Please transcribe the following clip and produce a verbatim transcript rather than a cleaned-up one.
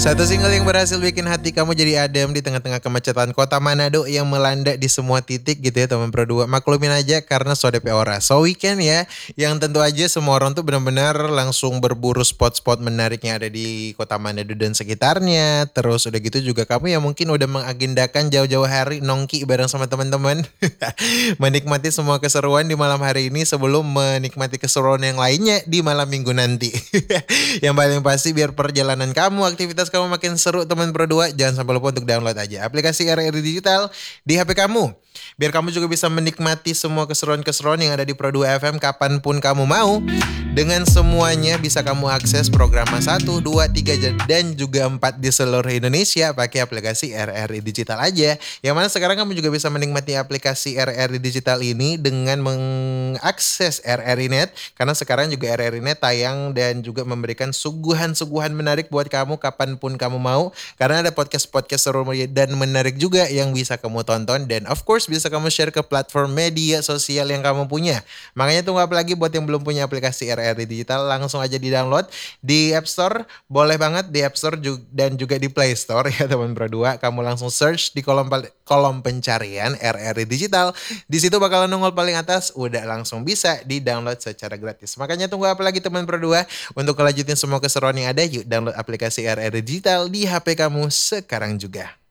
Satu single yang berhasil bikin hati kamu jadi adem di tengah-tengah kemacetan kota Manado yang melanda di semua titik gitu ya teman Pro dua. Maklumin aja karena so D P ora. So weekend ya, yang tentu aja semua orang tuh benar-benar langsung berburu spot-spot menarik yang ada di kota Manado dan sekitarnya. Terus udah gitu juga kamu yang mungkin udah mengagendakan jauh-jauh hari nongki bareng sama teman-teman. Menikmati semua keseruan di malam hari ini sebelum menikmati keseruan yang lainnya di malam minggu nanti. Yang paling pasti biar perjalanan kamu, aktivitas kamu makin seru teman Pro dua, jangan sampai lupa untuk download aja aplikasi R R I Digital di H P kamu. Biar kamu juga bisa menikmati semua keseruan-keseruan yang ada di Pro dua F M kapanpun kamu mau. Dengan semuanya bisa kamu akses program satu, dua, tiga, dan juga empat di seluruh Indonesia pakai aplikasi R R I Digital aja. Yang mana sekarang kamu juga bisa menikmati aplikasi R R I Digital ini dengan mengakses R R I Net. Karena sekarang juga R R I Net tayang dan juga memberikan suguhan-suguhan menarik buat kamu kapanpun kamu mau. Karena ada podcast-podcast seru dan menarik juga yang bisa kamu tonton. Dan of course bisa kamu share ke platform media sosial yang kamu punya. Makanya tunggu apa lagi buat yang belum punya aplikasi R R I Digital, langsung aja di download di App Store. Boleh banget di App Store dan juga di Play Store ya teman Pro dua. Kamu langsung search di kolom kolom pencarian R R I Digital. Di situ bakalan nongol paling atas, udah langsung bisa di-download secara gratis. Makanya tunggu apa lagi teman Pro dua? Untuk kelanjutin semua keseruan yang ada, yuk download aplikasi R R I Digital di H P kamu sekarang juga.